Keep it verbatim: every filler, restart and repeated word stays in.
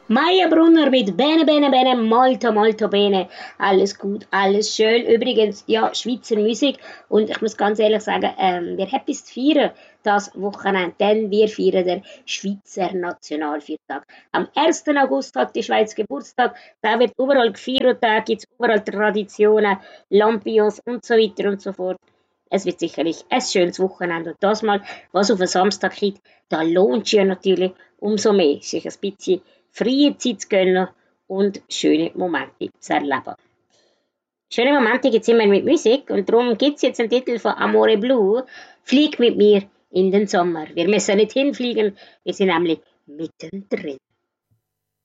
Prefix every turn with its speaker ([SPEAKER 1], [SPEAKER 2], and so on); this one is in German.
[SPEAKER 1] Maja Brunner mit Bene, Bene, Bene, molto, molto bene. Alles gut, alles schön. Übrigens, ja, Schweizer Musik. Und ich muss ganz ehrlich sagen, ähm, wir haben etwas zu feiern das Wochenende, denn wir feiern den Schweizer Nationalviertag. Am ersten August hat die Schweiz Geburtstag. Da wird überall gefeiert, da gibt es überall Traditionen, Lampions und so weiter und so fort. Es wird sicherlich ein schönes Wochenende. Und das mal, was auf einen Samstag geht, da lohnt sich ja natürlich umso mehr, sich ein bisschen freie Zeit zu gönnen und schöne Momente zu erleben. Schöne Momente gibt es immer mit Musik und darum gibt es jetzt einen Titel von Amore Blue, Flieg mit mir in den Sommer. Wir müssen nicht hinfliegen, wir sind nämlich mittendrin.